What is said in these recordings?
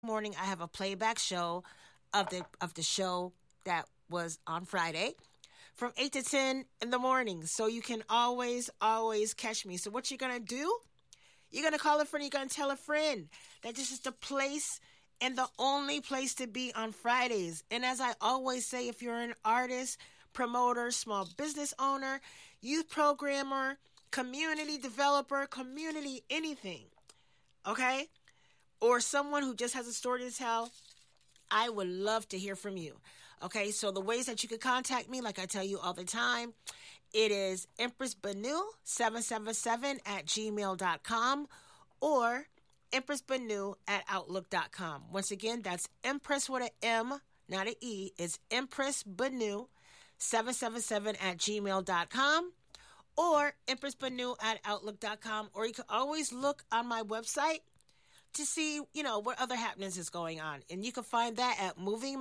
morning I have a playback show of the show that was on Friday from 8 to 10 in the morning. So you can always catch me. So what you're going to do, you're going to call a friend, you're going to tell a friend that this is the place and the only place to be on Fridays. And as I always say, if you're an artist, promoter, small business owner, youth programmer, community developer, community anything, okay? Or someone who just has a story to tell, I would love to hear from you. Okay, so the ways that you can contact me, like I tell you all the time, it is empressbanu777 at gmail.com or empressbanu@outlook.com. Once again, that's Empress with an M, not an E. It's empressbanu777 at gmail.com or empressbanu@outlook.com. Or you can always look on my website to see, what other happenings is going on. And you can find that at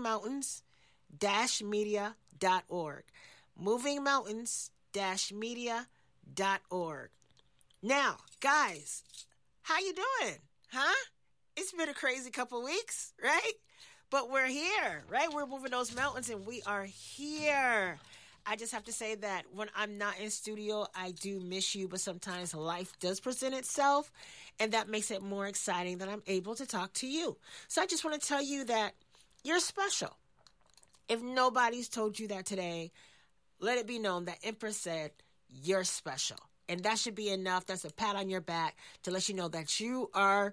movingmountains-media.org. Movingmountains-media.org. Now, guys, how you doing? Huh? It's been a crazy couple weeks, right? But we're here, right? We're moving those mountains and we are here. I just have to say that when I'm not in studio, I do miss you, but sometimes life does present itself, and that makes it more exciting that I'm able to talk to you. So I just want to tell you that you're special. If nobody's told you that today, let it be known that Empress said you're special. And that should be enough. That's a pat on your back to let you know that you are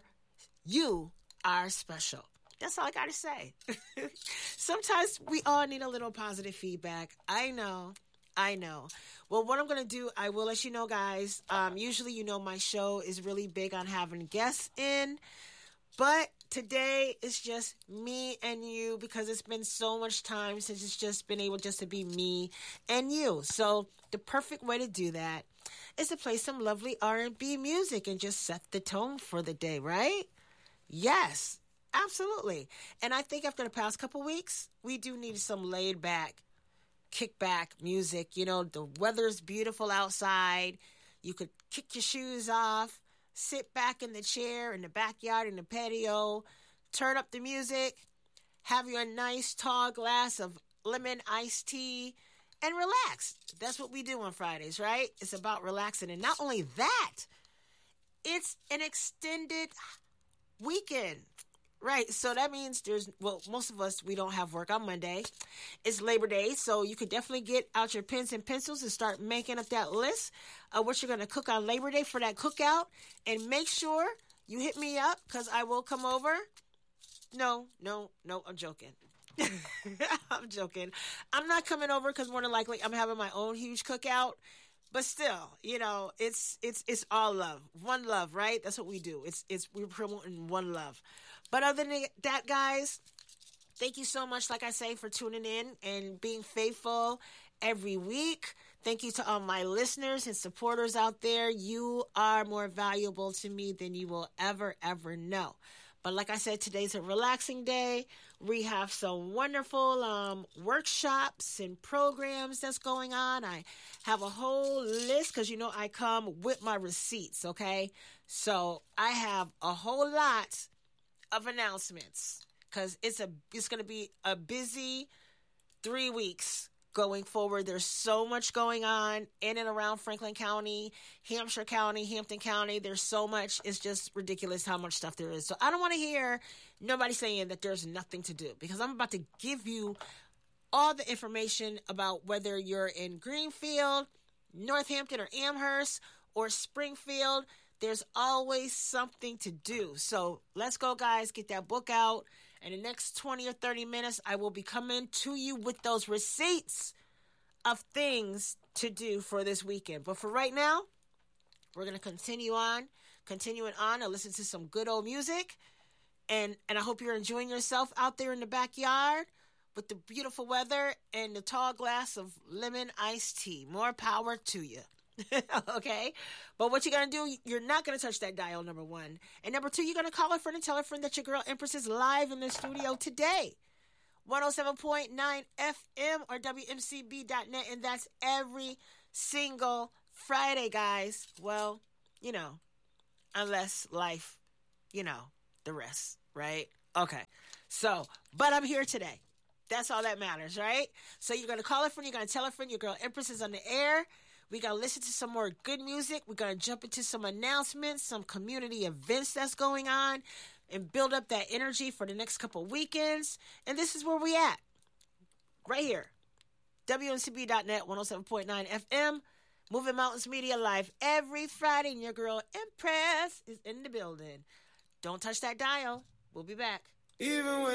special. That's all I got to say. Sometimes we all need a little positive feedback. I know. Well, what I'm going to do, I will let you know, guys. Usually, my show is really big on having guests in. But today, it's just me and you because it's been so much time since it's just been able just to be me and you. So the perfect way to do that is to play some lovely R&B music and just set the tone for the day, right? Yes. Absolutely. And I think after the past couple weeks, we do need some laid back, kick back music. The weather's beautiful outside. You could kick your shoes off, sit back in the chair in the backyard in the patio, turn up the music, have your nice tall glass of lemon iced tea, and relax. That's what we do on Fridays, right? It's about relaxing. And not only that, it's an extended weekend. Right, so that means most of us, we don't have work on Monday. It's Labor Day, so you could definitely get out your pens and pencils and start making up that list of what you're going to cook on Labor Day for that cookout. And make sure you hit me up because I will come over. No, I'm joking. I'm joking. I'm not coming over because more than likely I'm having my own huge cookout. But still, it's all love. One love, right? That's what we do. We're promoting one love. But other than that, guys, thank you so much, like I say, for tuning in and being faithful every week. Thank you to all my listeners and supporters out there. You are more valuable to me than you will ever know. But like I said, today's a relaxing day. We have some wonderful workshops and programs that's going on. I have a whole list because, I come with my receipts, okay? So I have a whole lot of announcements because it's going to be a busy 3 weeks going forward. There's so much going on in and around Franklin County, Hampshire County, Hampton County. There's so much. It's just ridiculous how much stuff there is. So I don't want to hear nobody saying that there's nothing to do because I'm about to give you all the information about whether you're in Greenfield, Northampton, or Amherst, or Springfield. There's always something to do. So let's go, guys. Get that book out. In the next 20 or 30 minutes, I will be coming to you with those receipts of things to do for this weekend. But for right now, we're going to continuing on and listen to some good old music. And I hope you're enjoying yourself out there in the backyard with the beautiful weather and the tall glass of lemon iced tea. More power to you. Okay? But what you're going to do, you're not going to touch that dial, number one. And number two, you're going to call a friend and tell a friend that your girl Empress is live in the studio today. 107.9 FM or WMCB.net. And that's every single Friday, guys. Well, unless life, the rest, right? Okay. So, but I'm here today. That's all that matters, right? So you're going to call a friend. You're going to tell a friend your girl Empress is on the air. We got to listen to some more good music. We're going to jump into some announcements, some community events that's going on, and build up that energy for the next couple weekends. And this is where we at. Right here. WNCB.net, 107.9 FM. Moving Mountains Media Live every Friday. And your girl Empress is in the building. Don't touch that dial. We'll be back. Even when